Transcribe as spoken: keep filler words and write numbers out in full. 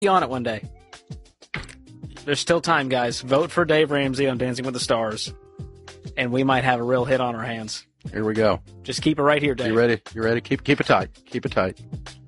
be on it one day. There's still time, guys. Vote for Dave Ramsey on Dancing with the Stars, and we might have a real hit on our hands. Here we go. Just keep it right here, Dave. You ready? You ready? Keep keep it tight. Keep it tight.